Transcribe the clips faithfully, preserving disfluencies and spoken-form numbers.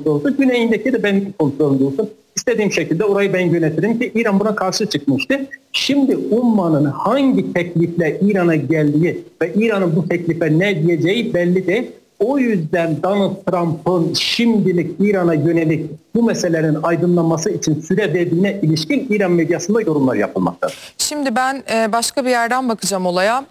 olursa olsun, güneyindeki de benim kontrolümde olsun. İstediğim şekilde orayı ben yönetirim ki İran buna karşı çıkmıştı. Şimdi ummanın hangi teklifle İran'a geldiği ve İran'ın bu teklife ne diyeceği belli değil. O yüzden Donald Trump'ın şimdilik İran'a yönelik bu meselelerin aydınlanması için süre verdiğine ilişkin İran medyasında yorumlar yapılmaktadır. Şimdi ben başka bir yerden bakacağım olaya.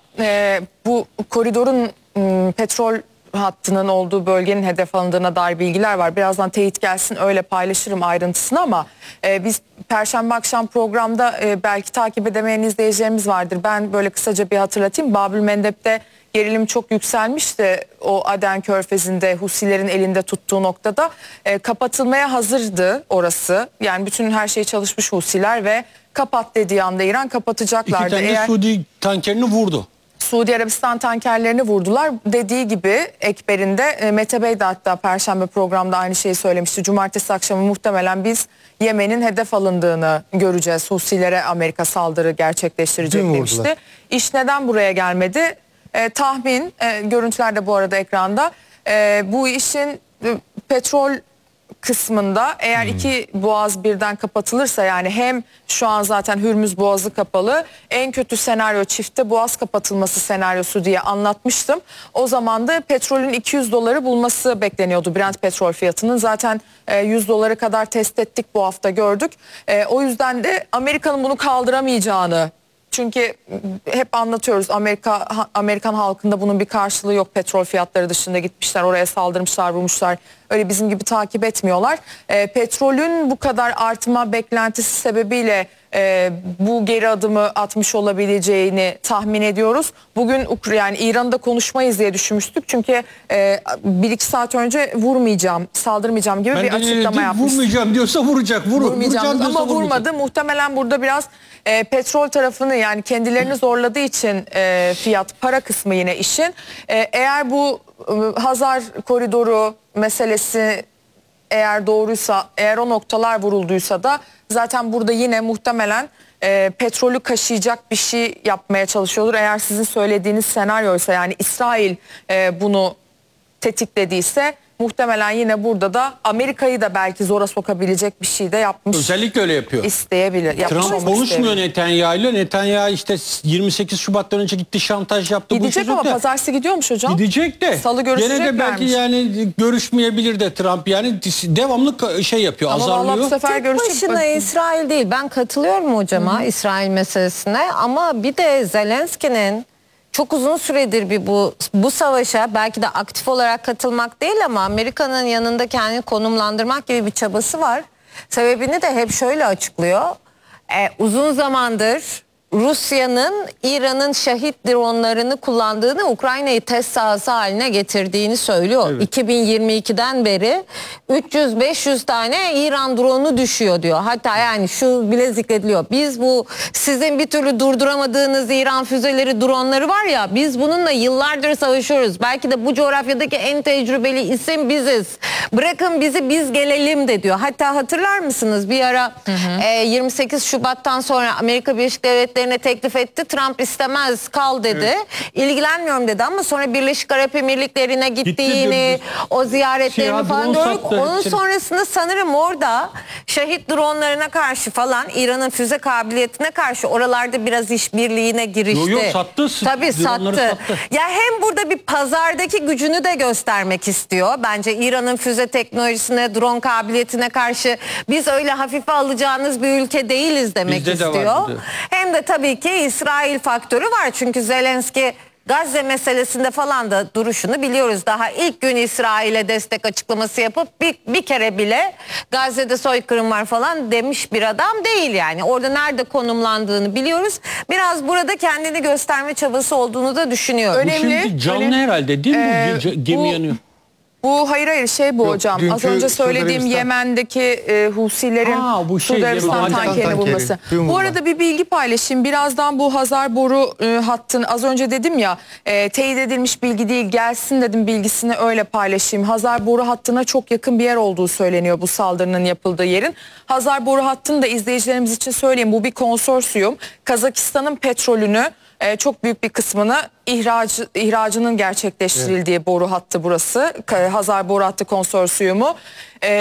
Bu koridorun petrol hattının olduğu bölgenin hedef alındığına dair bilgiler var. Birazdan teyit gelsin, öyle paylaşırım ayrıntısını ama e, biz Perşembe akşam programda e, belki takip edemeyen izleyicilerimiz vardır. Ben böyle kısaca bir hatırlatayım. Babülmendeb'de gerilim çok yükselmişti. O Aden Körfezi'nde Husilerin elinde tuttuğu noktada e, kapatılmaya hazırdı orası. Yani bütün her şey çalışmış Husiler ve kapat dediği anda İran kapatacaklardı. İki tane Eğer... Suudi tankerini vurdu. Suudi Arabistan tankerlerini vurdular. Dediği gibi Ekber'inde, Mete Bey de hatta Perşembe programda aynı şeyi söylemişti. Cumartesi akşamı muhtemelen biz Yemen'in hedef alındığını göreceğiz. Husilere Amerika saldırı gerçekleştirecek demişti. İş neden buraya gelmedi? E, tahmin, e, görüntüler de bu arada ekranda. E, bu işin e, petrol kısmında eğer hmm. iki boğaz birden kapatılırsa, yani hem şu an zaten Hürmüz Boğazı kapalı, en kötü senaryo çifte boğaz kapatılması senaryosu diye anlatmıştım. O zaman da petrolün iki yüz doları bulması bekleniyordu, Brent petrol fiyatının. Zaten yüz dolara kadar test ettik, bu hafta gördük. O yüzden de Amerika'nın bunu kaldıramayacağını, çünkü hep anlatıyoruz, Amerika Amerikan halkında bunun bir karşılığı yok. Petrol fiyatları dışında gitmişler oraya, saldırmışlar, vurmuşlar. Öyle bizim gibi takip etmiyorlar. E, petrolün bu kadar artma beklentisi sebebiyle e, bu geri adımı atmış olabileceğini tahmin ediyoruz. Bugün yani İran'da konuşmayız diye düşünmüştük. Çünkü e, bir iki saat önce vurmayacağım, saldırmayacağım gibi ben bir açıklama yapmış. Vurmayacağım diyorsa vuracak. Vur, Vurmayacağım ama vurmadı. Vurmayacak. Muhtemelen burada biraz e, petrol tarafını, yani kendilerini zorladığı için e, fiyat, para kısmı yine işin. E, eğer bu e, Hazar koridoru meselesi eğer doğruysa, eğer o noktalar vurulduysa da zaten burada yine muhtemelen e, petrolü kaşıyacak bir şey yapmaya çalışıyordur. Eğer sizin söylediğiniz senaryoysa, yani İsrail e, bunu tetiklediyse, muhtemelen yine burada da Amerika'yı da belki zora sokabilecek bir şey de yapmış. Özellikle öyle yapıyor. İsteyebilir. Trump konuşmuyor Netanyahu'yla. Netanyahu işte yirmi sekiz Şubat'tan önce gitti, şantaj yaptı. Gidecek ama pazartesi gidiyormuş hocam. Gidecek de. Salı görüşeceklermiş. Gene de belki yani görüşmeyebilir de Trump, yani devamlı şey yapıyor, ama azarlıyor. Bu sefer Tek başına İsrail değil. Ben katılıyorum hocama Hı -hı. İsrail meselesine, ama bir de Zelenski'nin çok uzun süredir bir bu bu savaşa belki de aktif olarak katılmak değil ama Amerika'nın yanında kendini konumlandırmak gibi bir çabası var. Sebebini de hep şöyle açıklıyor. Ee, uzun zamandır Rusya'nın İran'ın şahit dronlarını kullandığını, Ukrayna'yı test sahası haline getirdiğini söylüyor. Evet. iki bin yirmi ikiden beri üç yüz beş yüz tane İran drone'u düşüyor diyor. Hatta yani şu bile zikrediliyor. Biz bu sizin bir türlü durduramadığınız İran füzeleri, dronları var ya, biz bununla yıllardır savaşıyoruz. Belki de bu coğrafyadaki en tecrübeli isim biziz. Bırakın bizi, biz gelelim de diyor. Hatta hatırlar mısınız bir ara hı hı. E, yirmi sekiz Şubat'tan sonra Amerika Birleşik Devletleri teklif etti. Trump istemez, kal dedi. Evet. İlgilenmiyorum dedi ama sonra Birleşik Arap Emirlikleri'ne gittiğini, Gitti, o ziyaretlerini Siyah falan gördük. Onun sonrasında sanırım orada şahit dronlarına karşı falan, İran'ın füze kabiliyetine karşı oralarda biraz işbirliğine girişti. Yok yok sattı. Tabii sattı. sattı. Ya hem burada bir pazardaki gücünü de göstermek istiyor. Bence İran'ın füze teknolojisine, drone kabiliyetine karşı biz öyle hafife alacağınız bir ülke değiliz demek Bizde istiyor. De var, hem de tabii ki İsrail faktörü var. Çünkü Zelenski Gazze meselesinde falan da duruşunu biliyoruz. Daha ilk gün İsrail'e destek açıklaması yapıp bir, bir kere bile Gazze'de soykırım var falan demiş bir adam değil yani. Orada nerede konumlandığını biliyoruz. Biraz burada kendini gösterme çabası olduğunu da düşünüyorum. Önemli. Bu şimdi canlı önemli. Herhalde değil mi? Ee, bu gemi bu... yanıyor. Bu hayır hayır şey bu Yok, hocam. Az önce söylediğim Yemen'deki e, Husilerin ha, bu şey, Suudi Arabistan tankerini bulması. Bu arada bir bilgi paylaşayım. Birazdan bu Hazar boru e, hattın, az önce dedim ya e, teyit edilmiş bilgi değil, gelsin dedim bilgisini öyle paylaşayım. Hazar boru hattına çok yakın bir yer olduğu söyleniyor bu saldırının yapıldığı yerin. Hazar boru hattını da izleyicilerimiz için söyleyeyim. Bu bir konsorsiyum. Kazakistan'ın petrolünü, Ee, çok büyük bir kısmını ihracı, ihracının gerçekleştirildiği evet. boru hattı burası. Hazar Boru Hattı Konsorsiyumu. Ee,